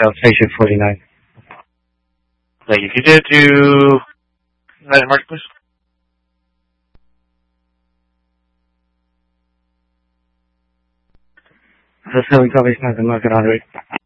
station 49. Thank you. Could you do United Mark, please? The 7 copies, United Mark on route.